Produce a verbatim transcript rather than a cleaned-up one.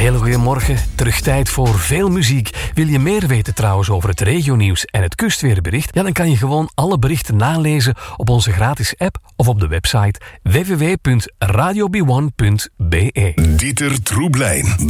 Hele goeiemorgen, terug tijd voor veel muziek. Wil je meer weten trouwens over het regionieuws en het kustweerbericht? Ja, dan kan je gewoon alle berichten nalezen op onze gratis app of op de website w w w punt radio b one punt b e. Dieter Troeblein.